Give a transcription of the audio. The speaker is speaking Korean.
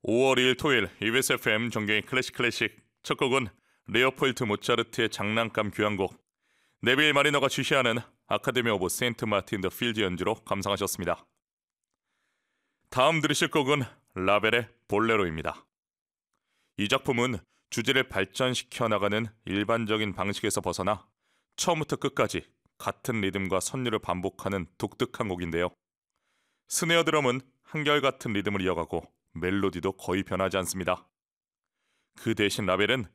5월 2일 토요일 EBS FM 정경의 클래식 첫 곡은 레오폴트 모차르트의 장난감 교향곡 네빌 마리너가 주시하는 아카데미 오브 세인트 마틴 더 필드 연주로 감상하셨습니다. 다음 들으실 곡은 라벨의 볼레로입니다. 이 작품은 주제를 발전시켜 나가는 일반적인 방식에서 벗어나 처음부터 끝까지 같은 리듬과 선율을 반복하는 독특한 곡인데요. 스네어 드럼은 한결같은 리듬을 이어가고 멜로디도 거의 변하지 않습니다. 그 대신 라벨은